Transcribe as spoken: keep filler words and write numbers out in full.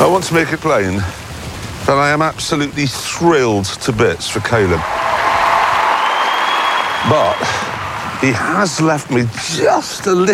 I want to make it plain that I am absolutely thrilled to bits for Caleb. But he has left me just a little